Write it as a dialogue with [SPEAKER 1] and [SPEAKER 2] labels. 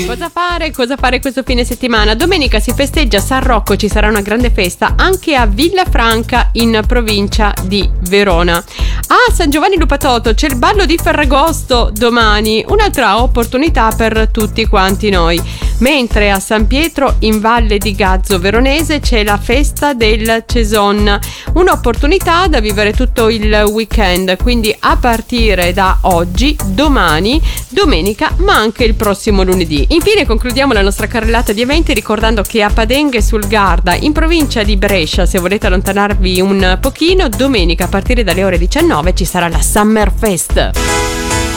[SPEAKER 1] Cosa fare questo fine settimana? Domenica si festeggia San Rocco, ci sarà una grande festa anche a Villafranca in provincia di Verona. A San Giovanni Lupatoto c'è il ballo di Ferragosto domani, un'altra opportunità per tutti quanti noi. Mentre a San Pietro in Valle di Gazzo Veronese c'è la festa del Ceson, un'opportunità da vivere tutto il weekend, quindi a partire da oggi, domani, domenica, ma anche il prossimo lunedì. Infine concludiamo la nostra carrellata di eventi ricordando che a Padenghe sul Garda, in provincia di Brescia, se volete allontanarvi un pochino, domenica a partire dalle ore 19 ci sarà la Summer Fest.